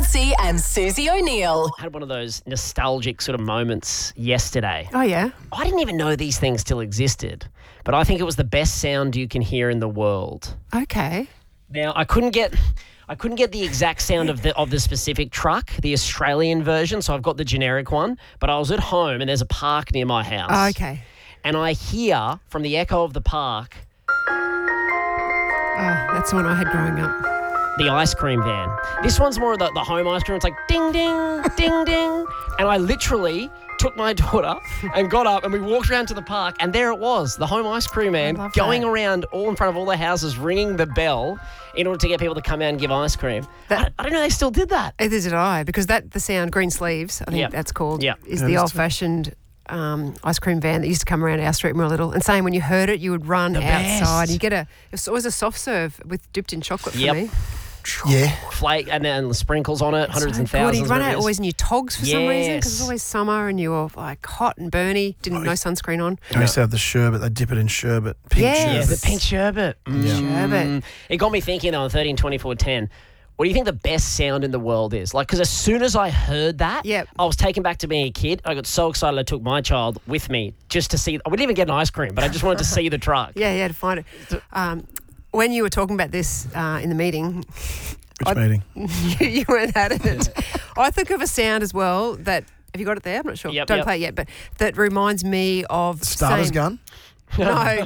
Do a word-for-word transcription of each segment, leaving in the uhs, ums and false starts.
Lutzi and Susie O'Neill. I had one of those nostalgic sort of moments yesterday. Oh, yeah? I didn't even know these things still existed, but I think it was the best sound you can hear in the world. Okay. Now, I couldn't get... I couldn't get the exact sound of the of the specific truck, the Australian version, so I've got the generic one. But I was at home and there's a park near my house. Oh, okay. And I hear from the echo of the park Oh, that's the one I had growing up. the ice cream van. This one's more of the, the home ice cream. It's like ding, ding, ding, ding. And I literally took my daughter and got up and we walked around to the park and there it was, the home ice cream man love going that. around all in front of all the houses ringing the bell in order to get people to come out and give ice cream. That- I, I don't know they still did that. Either did I, because that the sound, Green Sleeves, I think Yep. that's called, Yep. is Yeah, the that's old-fashioned um, ice cream van that used to come around our street when we were little. And saying when you heard it, you would run The outside. best. You get a, it was always a soft serve with dipped in chocolate for Yep. me. Yeah. Flake and then the sprinkles on it, hundreds So and good. thousands. You'd run whatever out it is. always in your togs for some reason because it's Yes. always summer and you were like hot and burny, didn't no sunscreen on. I used to have the sherbet. They dip it in sherbet. Pink Yes. Yeah, sherbet. the pink sherbet. Sherbet. Mm. It got me thinking on thirteen twenty-four ten. What do you think the best sound in the world is? Like, because as soon as I heard that, Yep. I was taken back to being a kid. I got so excited I took my child with me just to see. I wouldn't even get an ice cream, but I just wanted to see the truck. Yeah, yeah, to find it. Um, when you were talking about this uh, in the meeting, Which I- meeting? you, you weren't at it. I think of a sound as well that, have you got it there? I'm not sure. Yep, Don't yep. play it yet, but that reminds me of... Starter's same- gun? No,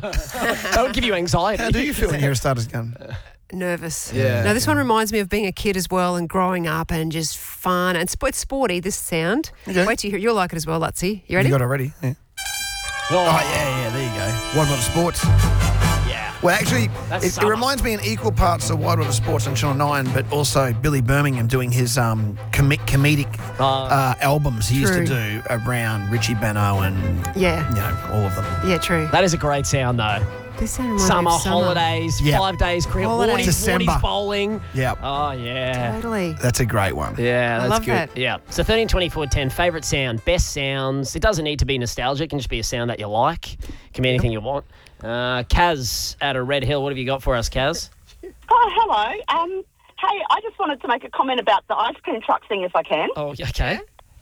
That would give you anxiety. How do you feel when you hear a starter's gun? nervous. Yeah. No, this one reminds me of being a kid as well and growing up and just fun. And sp- it's sporty, this sound. Okay. Wait till you hear You'll like it as well, Lutzi. You ready? You got it ready? Yeah. Oh, Oh, yeah, yeah, there you go. Wide Water Sports. yeah. Well, actually, That's it, it summer. reminds me in equal parts of Wide Water Sports on Channel nine, but also Billy Birmingham doing his um, com- comedic Uh, uh, albums he used to True. do around Richie Benaud and, Yeah. you know, all of them. Yeah, true. That is a great sound, though. This sound reminds me Summer, of summer. holidays, Yep. five days cricket, Holidays. Warnies, December. Warnies bowling. Yeah, Oh, yeah. Totally. that's a great one. Yeah, I that's love good. that. Yeah. So thirteen twenty-four ten, favourite sound, best sounds. It doesn't need to be nostalgic. It can just be a sound that you like. It can be anything you want. Uh, Kaz out of Red Hill, what have you got for us, Kaz? Oh, hello. Um, hey, I just wanted to make a comment about the ice cream truck thing, if I can. Oh, okay.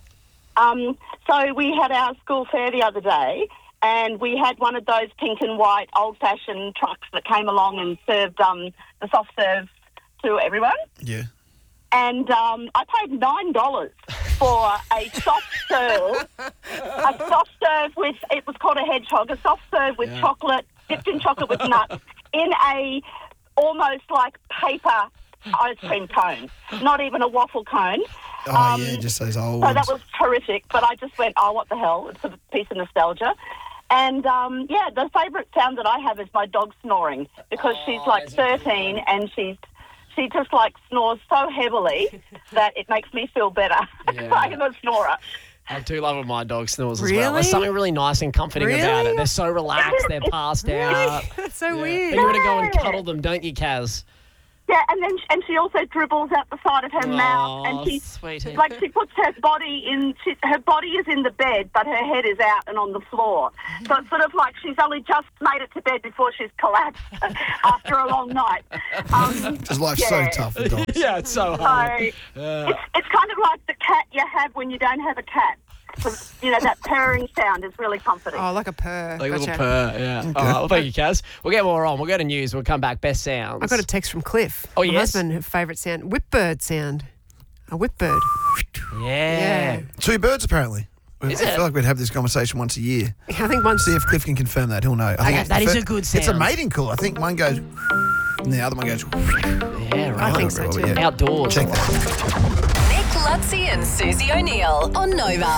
Um, so we had our school fair the other day, and we had one of those pink and white old-fashioned trucks that came along and served um, the soft serve to everyone. Yeah. And um, I paid nine dollars for a soft serve, a soft serve with, it was called a hedgehog, a soft serve with chocolate, dipped in chocolate with nuts, in a almost like paper ice cream cone, not even a waffle cone. Oh, Um, yeah, just those old So ones. that was horrific, but I just went, oh, what the hell? It's a piece of nostalgia. And, um, yeah, the favourite sound that I have is my dog snoring because she's like thirteen and she's she just like snores so heavily that it makes me feel better. Yeah. I'm a snorer. I do love when my dog snores as well. Really? There's something really nice and comforting about Really? it. They're so relaxed, they're passed out. That's so Yeah. weird. But you want to go and cuddle them, don't you, Kaz? Yeah, and then and she also dribbles out the side of her mouth, and Oh, she sweetie. like she puts her body in. She, her body is in the bed, but her head is out and on the floor. So it's sort of like she's only just made it to bed before she's collapsed after a long night. Um, Because life's yeah. so tough for dogs. Yeah, it's so So hard. it's, it's kind of like the cat you have when you don't have a cat. So, you know, that purring sound is really comforting. Oh, like a purr. Like a Gotcha. little purr, yeah. All right, well, thank you, Kaz. We'll get more on. We'll go to news. We'll come back. Best sounds. I got a text from Cliff. Oh, My yes? husband, her favourite sound, whipbird sound. A whipbird. Yeah. Yeah. Two birds, apparently. I Is feel it? like we'd have this conversation once a year. I think once. See if Cliff can confirm that. He'll know. I think Okay, it's that the is fir- a good It's a sound. mating call. I think one goes and the other one goes. Yeah, right. I think so too. Yeah. Outdoors. Check that. Nick Lutzi and Susie O'Neill on Nova.